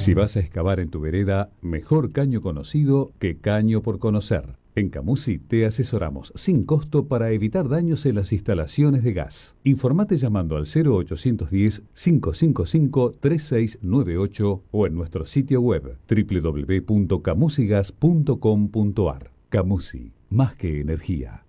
Si vas a excavar en tu vereda, mejor caño conocido que caño por conocer. En Camusi te asesoramos sin costo para evitar daños en las instalaciones de gas. Informate llamando al 0810-555-3698 o en nuestro sitio web www.camusigas.com.ar. Camusi, más que energía.